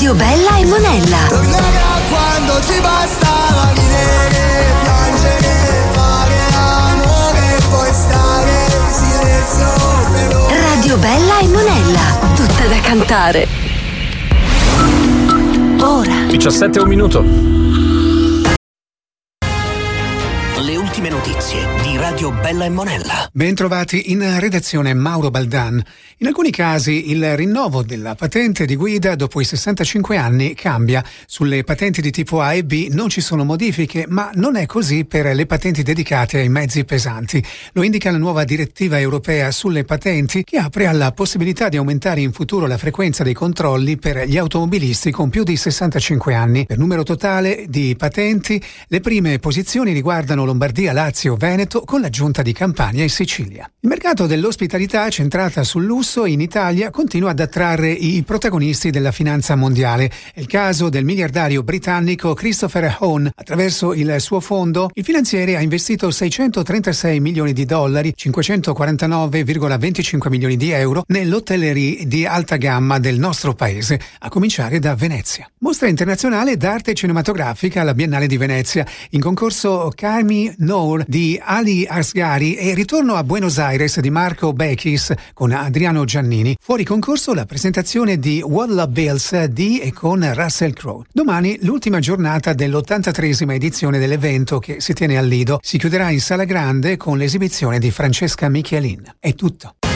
Radio Bella e Monella. Tornerà quando ci bastava ridere, piangere, fare amore e poi stare in silenzio per ore. Radio Bella e Monella, tutta da cantare. Ora 17 un minuto. Le ultime notizie di Radio Bella e Monella. Bentrovati in redazione Mauro Baldan. In alcuni casi il rinnovo della patente di guida dopo i 65 anni cambia. Sulle patenti di tipo A e B non ci sono modifiche, ma non è così per le patenti dedicate ai mezzi pesanti. Lo indica la nuova direttiva europea sulle patenti, che apre alla possibilità di aumentare in futuro la frequenza dei controlli per gli automobilisti con più di 65 anni. Per numero totale di patenti, le prime posizioni riguardano Lombardia, Lazio, Veneto, con l'aggiunta di Campania e Sicilia. Il mercato dell'ospitalità, centrata sul lusso, in Italia continua ad attrarre i protagonisti della finanza mondiale. È il caso del miliardario britannico Christopher Hone. Attraverso il suo fondo, il finanziere ha investito 636 milioni di dollari, 549,25 milioni di euro, nell'hotellerie di alta gamma del nostro paese, a cominciare da Venezia. Mostra internazionale d'arte cinematografica alla Biennale di Venezia. In concorso Kami Noor di Ali Asghari e ritorno a Buenos Aires di Marco Bechis con Adriano Giannini. Fuori concorso la presentazione di What Love Builds di e con Russell Crowe. Domani l'ultima giornata dell'83esima edizione dell'evento che si tiene al Lido. Si chiuderà in Sala Grande con l'esibizione di Francesca Michelin. È tutto.